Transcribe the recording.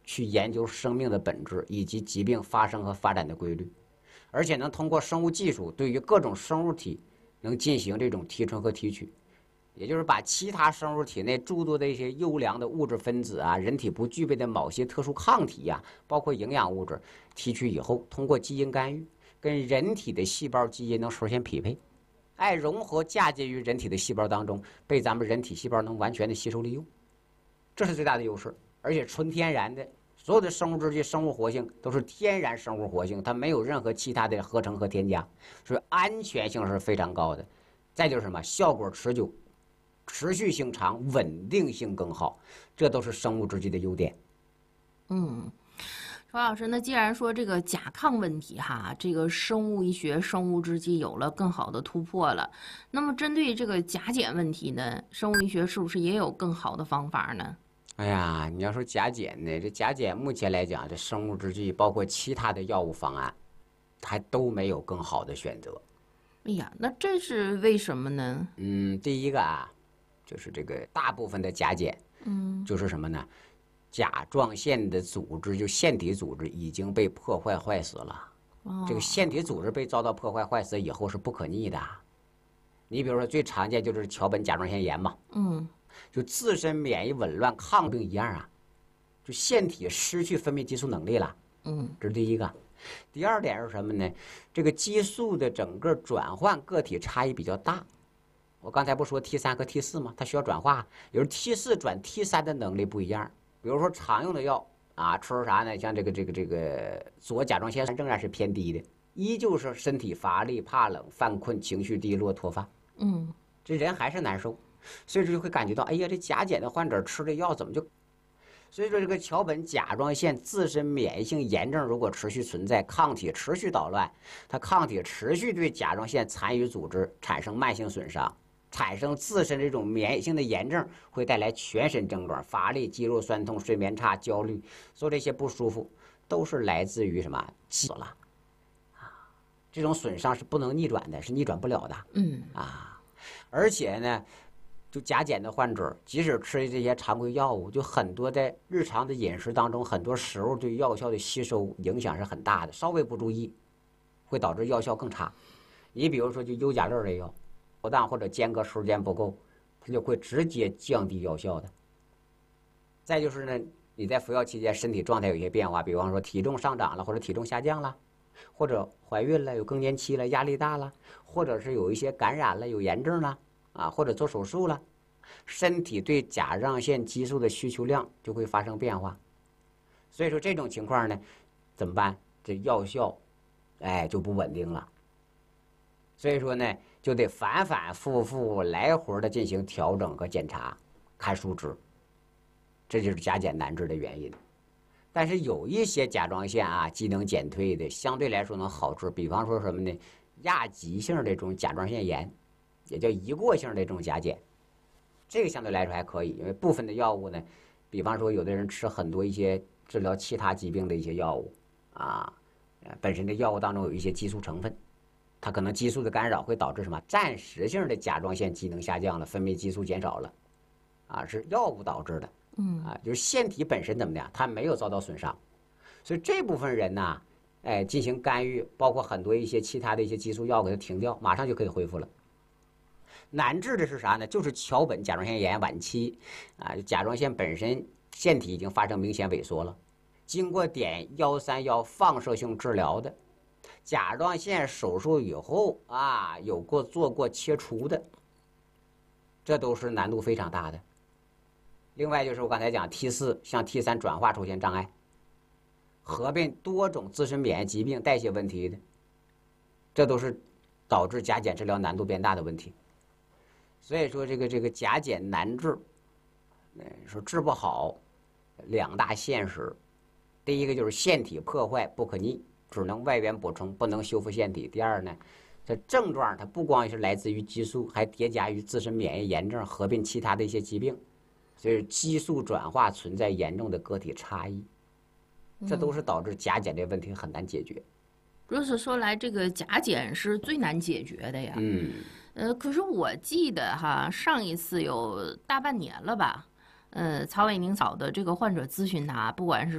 去研究生命的本质以及疾病发生和发展的规律，而且能通过生物技术对于各种生物体能进行这种提纯和提取，也就是把其他生物体内诸多的一些优良的物质分子啊，人体不具备的某些特殊抗体呀，包括营养物质提取以后，通过基因干预跟人体的细胞基因能实现匹配，融合嫁接于人体的细胞当中，被咱们人体细胞能完全的吸收利用，这是最大的优势。而且纯天然的，所有的生物制剂生物活性都是天然生物活性，它没有任何其他的合成和添加，所以安全性是非常高的。再就是什么，效果持久，持续性长，稳定性更好，这都是生物制剂的优点。 邵老师，那既然说这个甲亢问题哈，这个生物医学、生物制剂有了更好的突破了，那么针对这个甲减问题呢，生物医学是不是也有更好的方法呢？ 哎呀，你要说甲减呢，这甲减目前来讲，这生物制剂包括其他的药物方案，还都没有更好的选择。 哎呀，那这是为什么呢？ 第一个啊，就是这个大部分的甲减，就是什么呢？甲状腺的组织，就腺体组织已经被破坏坏死了。这个腺体组织被遭到破坏坏死以后是不可逆的。你比如说最常见就是桥本甲状腺炎嘛，就自身免疫紊乱抗病一样啊，就腺体失去分泌激素能力了。这是第一个。第二点是什么呢？这个激素的整个转换个体差异比较大。我刚才不说 T3 和 T4 吗？它需要转化，有时 T4 转 T3的能力不一样。比如说常用的药啊，吃啥呢？像这个左甲状腺仍然是偏低的，依旧是身体乏力、怕冷、犯困、情绪低落、脱发。这人还是难受，所以说就会感觉到，哎呀，这甲减的患者吃的药怎么就……所以说这个桥本甲状腺自身免疫性炎症如果持续存在，抗体持续捣乱，它抗体持续对甲状腺残余组织产生慢性损伤，产生自身这种免疫性的炎症，会带来全身症状，乏力、肌肉酸痛、睡眠差、焦虑，所有这些不舒服都是来自于什么？死了啊！这种损伤是不能逆转的，是逆转不了的。而且呢，就甲减的患者，即使吃这些常规药物，就很多在日常的饮食当中，很多食物对药效的吸收影响是很大的，稍微不注意，会导致药效更差。你比如说，就优甲乐这药，不当或者间隔时间不够，它就会直接降低药效的。再就是呢，你在服药期间身体状态有一些变化，比方说体重上涨了，或者体重下降了，或者怀孕了、有更年期了、压力大了，或者是有一些感染了、有炎症了啊，或者做手术了，身体对甲状腺激素的需求量就会发生变化。所以说这种情况呢，怎么办？这药效，就不稳定了。所以说呢，就得反反复复来回的进行调整和检查，看数值，这就是甲减难治的原因。但是有一些甲状腺啊机能减退的，相对来说能好治，比方说什么呢？亚急性的这种甲状腺炎，也叫一过性的这种甲减，这个相对来说还可以，因为部分的药物呢，比方说有的人吃很多一些治疗其他疾病的一些药物啊，本身的药物当中有一些激素成分，它可能激素的干扰会导致什么？暂时性的甲状腺机能下降了，分泌激素减少了，是药物导致的。就是腺体本身怎么样，它没有遭到损伤，所以这部分人呢，进行干预，包括很多一些其他的一些激素药给它停掉，马上就可以恢复了。难治的是啥呢？就是桥本甲状腺炎晚期甲状腺本身腺体已经发生明显萎缩了，经过碘131放射性治疗的，甲状腺手术以后做过切除的，这都是难度非常大的。另外就是我刚才讲 T4 向 T3 转化出现障碍，合并多种自身免疫疾病、代谢问题的，这都是导致甲减治疗难度变大的问题。所以说这个甲减难治，说治不好，两大现实。第一个就是腺体破坏不可逆，只能外源补充，不能修复腺体。第二呢，这症状它不光是来自于激素，还叠加于自身免疫炎症，合并其他的一些疾病。所以激素转化存在严重的个体差异，这都是导致甲减这问题很难解决。 如此说来，这个甲减是最难解决的呀。可是我记得哈，上一次有大半年了吧，曹伟宁嫂的这个患者咨询他，不管是